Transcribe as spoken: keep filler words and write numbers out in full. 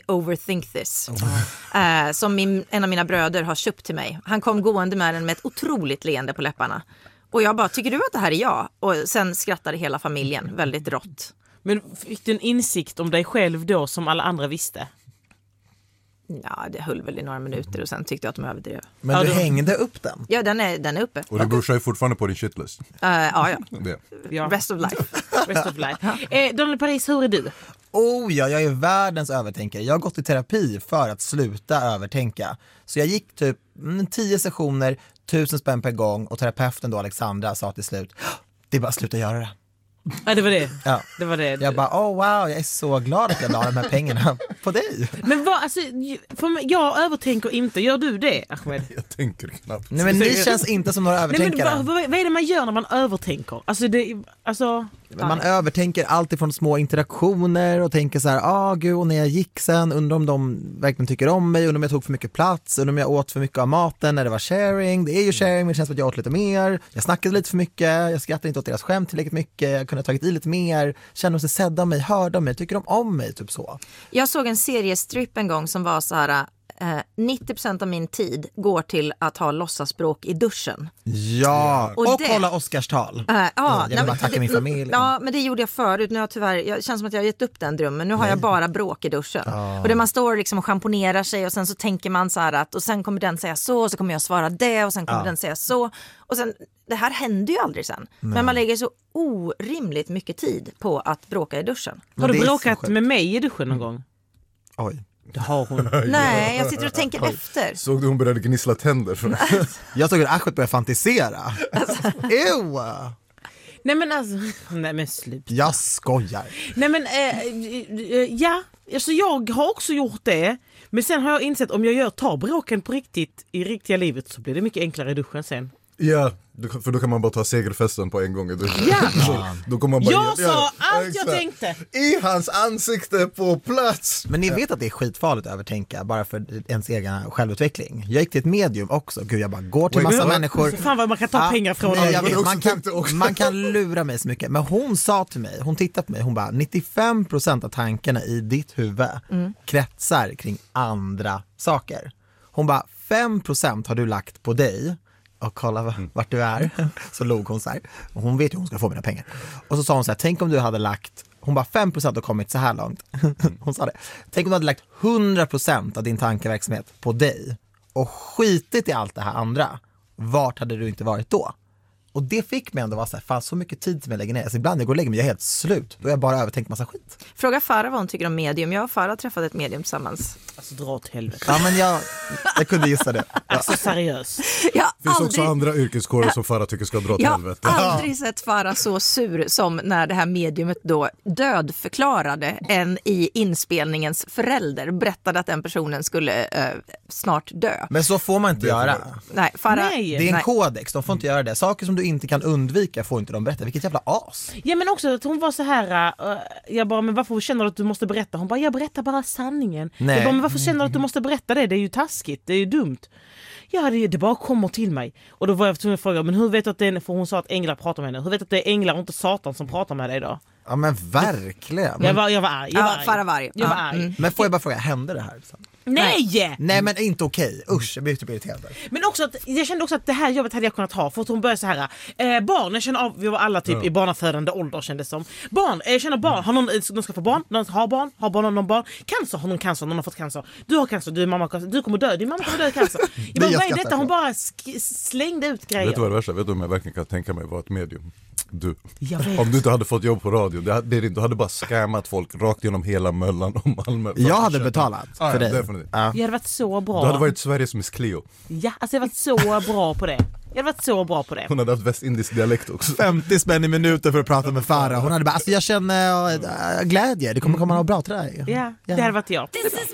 overthink this. Oh. Uh, som min, en av mina bröder har köpt till mig. Han kom gående med den med ett otroligt leende på läpparna. Och jag bara, tycker du att det här är jag? Och sen skrattade hela familjen väldigt rått. Men fick du en insikt om dig själv då som alla andra visste? Ja, det höll väl i några minuter och sen tyckte jag att de överdrev. Men ja, du då... hängde upp den? Ja, den är, den är uppe. Och det brorsa är fortfarande på din shitlist? Uh, ja, ja. ja. Rest of life. Rest of life. eh, Daniel Paris, hur är du? Oh ja, jag är världens övertänkare. Jag har gått i terapi för att sluta övertänka. Så jag gick typ mm, tio sessioner, tusen spänn per gång och terapeuten då, Alexandra, sa till slut, det är bara att sluta göra det. Ja, det var det. Ja. Det var det. Jag bara, oh wow, jag är så glad att jag la de här pengarna på dig. Men vad, alltså, för mig, jag övertänker inte. Gör du det, Ahmed? Jag tänker knappt. Nej, men ni känns inte som några övertänkare. Nej, men vad, vad, vad är det man gör när man övertänker? Alltså, det, alltså... Man övertänker allt ifrån små interaktioner och tänker så här, ah gud, och när jag gick sen, undrar om de verkligen tycker om mig, undrar om jag tog för mycket plats, undrar om jag åt för mycket av maten när det var sharing. Det är ju sharing, men det känns som att jag åt lite mer. Jag snackade lite för mycket, jag skrattade inte åt deras skämt tillräckligt mycket, jag kunde ha tagit i lite mer, kände sig sedda av mig, hörde av mig, tycker de om mig, typ så. Jag såg en seriestrip en gång som var så här... Uh, nittio procent av min tid går till att ha låtsasbråk i duschen. Ja, och, och det, kolla Oscarstal. Uh, ja, jag vill nej, bara tacka det, min familj. Ja, men det gjorde jag förut. Nu har jag tyvärr, jag känns som att jag har gett upp den drömmen. Nu har nej. jag bara bråk i duschen. Oh. Och där man står liksom och schamponerar sig och sen så tänker man så här att och sen kommer den säga så och så kommer jag svara det och sen kommer oh. den säga så. Och sen, det här händer ju aldrig sen. Nej. Men man lägger så orimligt mycket tid på att bråka i duschen. Men har du bråkat med mig i duschen någon gång? Oj. Det har hon. Nej, jag sitter och tänker Oj. efter. Såg du hon började gnissla tänder? Jag såg att Ahmed började fantisera. Alltså. Ew! Nej men alltså, nej men slut. Jag skojar. Nej men, äh, ja, alltså jag har också gjort det. Men sen har jag insett om jag gör tar bråken på riktigt i riktiga livet så blir det mycket enklare i duschen sen. Ja, för då kan man bara ta segerfesten på en gång i duschen. Ja. Då kommer man bara jag göra, sa allt exakt, jag tänkte. I hans ansikte på plats. Men ni vet att det är skitfarligt att övertänka bara för ens egen självutveckling. Jag gick till ett medium också. Gud, jag bara går till massa wait, människor. Fan vad man kan ta ja, pengar från. Nej, jag vet, man, kan, man kan lura mig så mycket. Men hon sa till mig, hon tittade på mig, hon bara nittiofem procent av tankarna i ditt huvud mm. kretsar kring andra saker. Hon bara, fem procent har du lagt på dig. Och kolla mm. vart du är. Så låg hon så här. Och hon vet ju hon ska få mina pengar. Och så sa hon så här, tänk om du hade lagt, hon bara fem procent har kommit så här långt. Hon sa det. Tänk om du hade lagt hundra procent av din tankeverksamhet på dig och skitit i allt det här andra. Vart hade du inte varit då? Och det fick mig ändå vara så här, fan så mycket tid som jag lägger ner. Alltså ibland jag går och lägger mig, jag är helt slut. Då har jag bara övertänkt massa skit. Fråga Farah vad hon tycker om medium. Jag och Farah har träffat ett medium tillsammans. Alltså dra åt helvete. Ja men jag, jag kunde gissa det. Ja. Alltså seriöst. Det finns aldrig... också andra yrkeskårer som Farah tycker ska dra åt jag helvete. Jag har aldrig sett Farah så sur som när det här mediumet då dödförklarade en i inspelningens förälder. Berättade att den personen skulle uh, snart dö. Men så får man inte göra. Nej, Farah... Nej. Det är en Nej. kodex, de får inte göra det. Saker som du inte kan undvika får inte de berätta. Vilket jävla as. Ja men också att hon var så här uh, jag bara, men varför känner du att du måste berätta? Hon bara, jag berättar bara sanningen. Nej. Jag bara, men varför känner du att du måste berätta det? Det är ju taskigt, det är ju dumt. Ja, det, det bara kommer till mig. Och då var jag tvungen att fråga, men hur vet du att det är, för hon sa att änglar pratar med henne. Hur vet du att det är änglar och inte Satan som pratar med dig då? Ja men verkligen. Jag var, jag var arg. Jag var ja, arg. Farah var arg. Jag var ja. arg. Mm. Men får jag bara fråga, hände det här? Nej! Nej men inte okej. Usch, jag blir typ irriterad. Men också att, jag kände också att det här jobbet hade jag kunnat ha. För att hon började så här eh, barn, jag känner av, vi var alla typ ja. i barnafödande ålder kändes som. Barn, jag känner barn, har någon, de ska få barn, någon har barn, har barn, någon barn. Cancer, har någon cancer, någon har fått cancer. Du har cancer, du är mamma cancer, du kommer dö, din mamma kommer dö i cancer. Jag bara, vad är detta? Hon bara sk- slängde ut grejer. Vet du vad det värsta? Vet du om jag verkligen kan tänka mig vara ett medium? Du. Om du inte hade fått jobb på radio, det hade, du hade bara scammat folk rakt genom hela Möllan och Malmö. Jag hade betalat ah, för ja, dig. Ja. Jag hade varit så bra. Du hade varit Sveriges Miss Cleo. Ja, alltså jag hade varit så bra på det. Jag hade varit så bra på det. Hon hade haft västindisk dialekt också. femtio spänn i minuten för att prata med Farah. Hon hade bara, alltså jag känner äh, glädje. Det kommer komma något bra till dig. Ja, det hade varit jag.